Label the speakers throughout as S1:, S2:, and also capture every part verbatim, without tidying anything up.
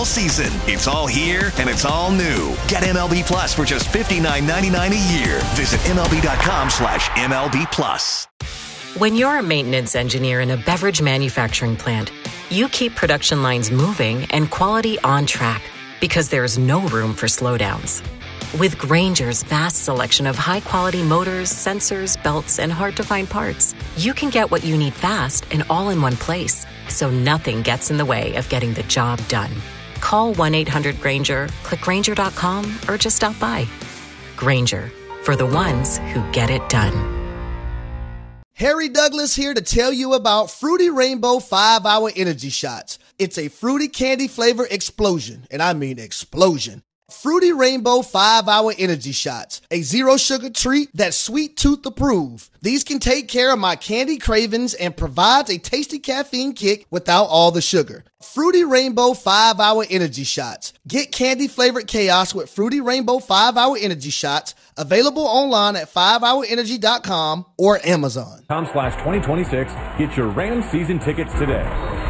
S1: all season. It's all here, and it's all new. Get M L B Plus for just fifty-nine ninety-nine a year. Visit MLB.com slash MLB Plus.
S2: When you're a maintenance engineer in a beverage manufacturing plant, you keep production lines moving and quality on track because there's no room for slowdowns. With Grainger's vast selection of high-quality motors, sensors, belts, and hard-to-find parts, you can get what you need fast and all in one place, so nothing gets in the way of getting the job done. Call one eight hundred Grainger, click Grainger dot com, or just stop by. Grainger, for the ones who get it done.
S3: Harry Douglas here to tell you about Fruity Rainbow five hour Energy Shots. It's a fruity candy flavor explosion, and I mean explosion. Fruity Rainbow five hour Energy Shots, a zero sugar treat that's sweet tooth approved. These can take care of my candy cravings and provides a tasty caffeine kick without all the sugar. Fruity Rainbow five hour Energy Shots. Get candy flavored chaos with Fruity Rainbow five hour Energy Shots. Available online at five hour energy dot com or Amazon.
S4: Com slash twenty twenty-six. Get your Rams season tickets today.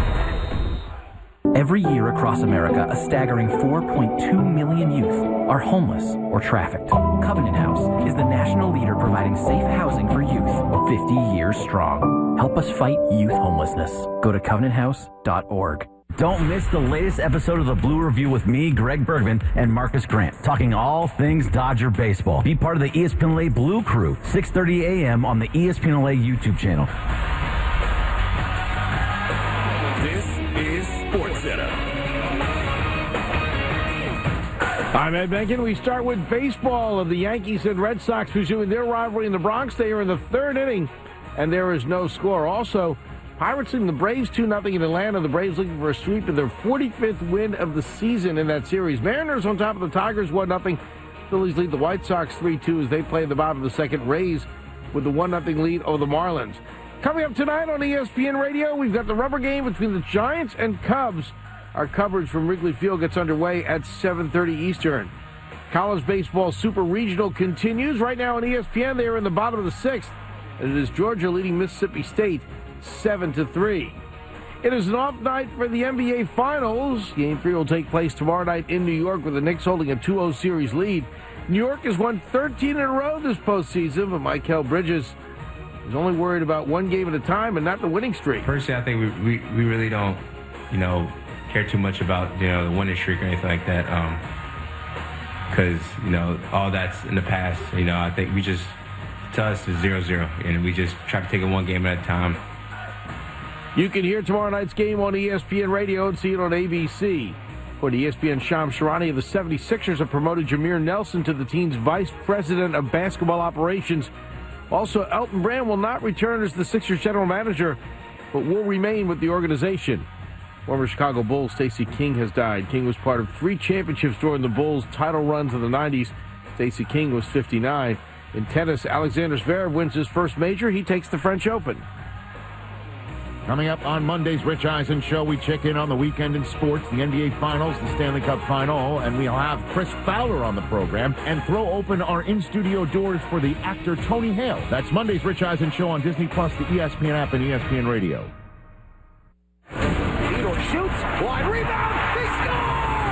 S5: Every year across America, a staggering four point two million youth are homeless or trafficked. Covenant House is the national leader providing safe housing for youth, fifty years strong. Help us fight youth homelessness. Go to covenant house dot org.
S6: Don't miss the latest episode of the Blue Review with me, Greg Bergman, and Marcus Grant, talking all things Dodger baseball. Be part of the E S P N L A Blue Crew, six thirty a.m. on the E S P N L A YouTube channel.
S4: This is SportsCenter. I'm Ed Benkin. We start with baseball of the Yankees and Red Sox pursuing their rivalry in the Bronx. They are in the third inning, and there is no score. Also, Pirates leading the Braves two nothing in Atlanta. The Braves looking for a sweep in their forty-fifth win of the season in that series. Mariners on top of the Tigers one nothing. Phillies lead the White Sox three two as they play in the bottom of the second. Rays with the one nothing lead over the Marlins. Coming up tonight on E S P N Radio, we've got the rubber game between the Giants and Cubs. Our coverage from Wrigley Field gets underway at seven thirty Eastern. College baseball Super Regional continues. Right now on E S P N, they are in the bottom of the sixth. And it is Georgia leading Mississippi State seven to three. It is an off night for the N B A Finals. Game three will take place tomorrow night in New York with the Knicks holding a two oh series lead. New York has won thirteen in a row this postseason, but Mikal Bridges is only worried about one game at a time and not the winning streak.
S7: Personally, I think we, we, we really don't, you know, care too much about, you know, the winning streak or anything like that. Um, because, you know, all that's in the past. You know, I think we just, to us, it's zero zero, and we just try to take it one game at a time.
S4: You can hear tomorrow night's game on E S P N Radio and see it on A B C. For the E S P N, Shams Charania of the seventy-sixers have promoted Jameer Nelson to the team's vice president of basketball operations. Also, Elton Brand will not return as the Sixers general manager, but will remain with the organization. Former Chicago Bulls Stacey King has died. King was part of three championships during the Bulls' title runs in the nineties. Stacey King was fifty-nine. In tennis, Alexander Zverev wins his first major. He takes the French Open.
S8: Coming up on Monday's Rich Eisen Show, we check in on the weekend in sports, the N B A Finals, the Stanley Cup Final, and we'll have Chris Fowler on the program and throw open our in-studio doors for the actor Tony Hale. That's Monday's Rich Eisen Show on Disney Plus, the E S P N app, and E S P N Radio.
S4: Theodore shoots, wide rebound, they score!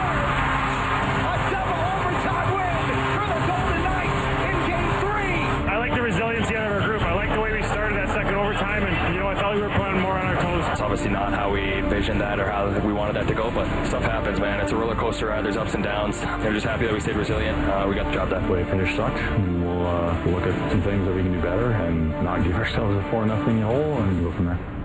S4: A double overtime win for the Golden Knights in Game three.
S9: I like the resiliency out of our group. I like the way we started that second overtime, and you know, I thought we were playing more on our toes.
S10: It's obviously not how we envisioned that or how we wanted that to go, but stuff happens, man. It's a roller coaster ride. There's ups and downs. I'm just happy that we stayed resilient. Uh, we got the job done.
S11: The way it finished sucked. We'll uh, look at some things that we can do better and not give ourselves a four nothing hole and go from there.